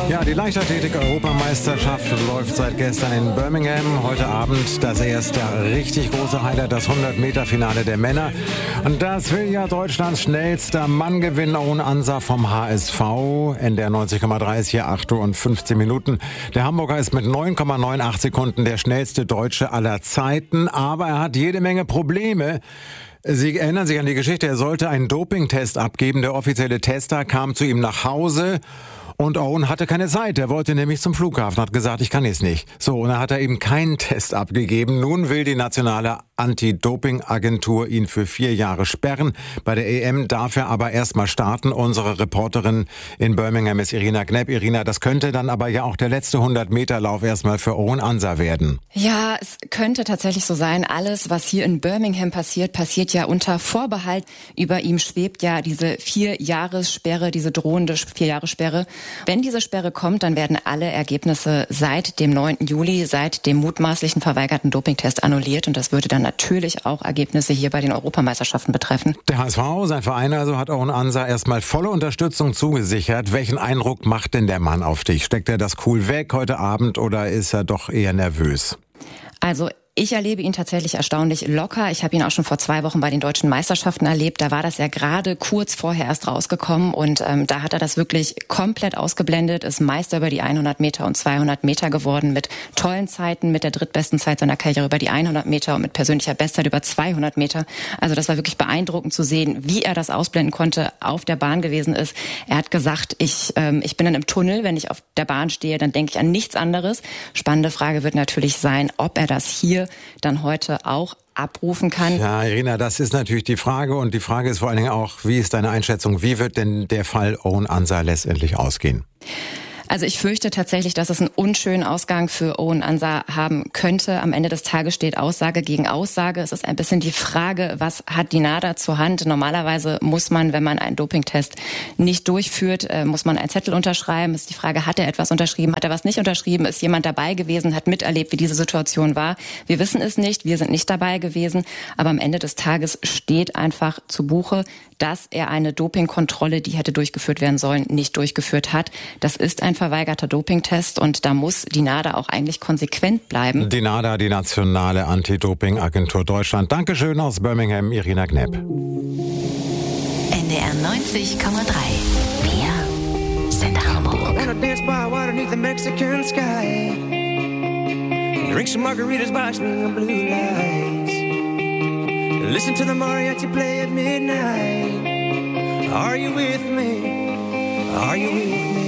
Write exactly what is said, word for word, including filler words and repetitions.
Ja, die Leichtathletik-Europameisterschaft läuft seit gestern in Birmingham. Heute Abend das erste richtig große Highlight, das hundert-Meter-Finale der Männer. Und das will ja Deutschlands schnellster Mann gewinnen, Oğuz Ansa vom H S V. N D R neunzig Komma drei ist hier acht Uhr und fünfzehn Minuten. Der Hamburger ist mit neun Komma achtundneunzig Sekunden der schnellste Deutsche aller Zeiten. Aber er hat jede Menge Probleme. Sie erinnern sich an die Geschichte, er sollte einen Dopingtest abgeben. Der offizielle Tester kam zu ihm nach Hause. Und Owen hatte keine Zeit, er wollte nämlich zum Flughafen, hat gesagt, ich kann jetzt nicht. So, und dann hat er eben keinen Test abgegeben. Nun will die nationale Anti-Doping-Agentur ihn für vier Jahre sperren. Bei der E M darf er aber erstmal starten. Unsere Reporterin in Birmingham ist Irina Knepp. Irina, das könnte dann aber ja auch der letzte hundert-Meter-Lauf erstmal für Oğuz Ansa werden. Ja, es könnte tatsächlich so sein. Alles, was hier in Birmingham passiert, passiert ja unter Vorbehalt. Über ihm schwebt ja diese Vier-Jahres-Sperre, diese drohende Vier-Jahres-Sperre. Wenn diese Sperre kommt, dann werden alle Ergebnisse seit dem neunten Juli, seit dem mutmaßlichen verweigerten Dopingtest annulliert. Und das würde dann natürlich auch Ergebnisse hier bei den Europameisterschaften betreffen. Der H S V, sein Verein also, hat Oğuz Ansa erstmal volle Unterstützung zugesichert. Welchen Eindruck macht denn der Mann auf dich? Steckt er das cool weg heute Abend oder ist er doch eher nervös? Also ich erlebe ihn tatsächlich erstaunlich locker. Ich habe ihn auch schon vor zwei Wochen bei den deutschen Meisterschaften erlebt. Da war das ja gerade kurz vorher erst rausgekommen und ähm, da hat er das wirklich komplett ausgeblendet, ist Meister über die hundert Meter und zweihundert Meter geworden mit tollen Zeiten, mit der drittbesten Zeit seiner Karriere über die hundert Meter und mit persönlicher Bestzeit über zweihundert Meter. Also das war wirklich beeindruckend zu sehen, wie er das ausblenden konnte, auf der Bahn gewesen ist. Er hat gesagt, ich, ähm, ich bin dann im Tunnel, wenn ich auf der Bahn stehe, dann denke ich an nichts anderes. Spannende Frage wird natürlich sein, ob er das hier dann heute auch abrufen kann. Ja, Irina, das ist natürlich die Frage und die Frage ist vor allen Dingen auch, wie ist deine Einschätzung, wie wird denn der Fall Oğuz Ansa letztendlich ausgehen? Also ich fürchte tatsächlich, dass es einen unschönen Ausgang für Oğuz Ansa haben könnte. Am Ende des Tages steht Aussage gegen Aussage. Es ist ein bisschen die Frage, was hat die NADA zur Hand? Normalerweise muss man, wenn man einen Dopingtest nicht durchführt, muss man einen Zettel unterschreiben. Es ist die Frage, hat er etwas unterschrieben, hat er was nicht unterschrieben? Ist jemand dabei gewesen, hat miterlebt, wie diese Situation war? Wir wissen es nicht, wir sind nicht dabei gewesen. Aber am Ende des Tages steht einfach zu Buche, dass er eine Dopingkontrolle, die hätte durchgeführt werden sollen, nicht durchgeführt hat. Das ist ein verweigerter Dopingtest und da muss die NADA auch eigentlich konsequent bleiben. Die NADA, die nationale Anti-Doping-Agentur Deutschland. Dankeschön aus Birmingham, Irina Knepp. N D R neunzig Komma drei. Wir sind Hamburg. I wanna dance by water beneath the Mexican sky. Drink some margaritas by swinging blue lights. Listen to the mariachi play at midnight. Are you with me? Are you with me?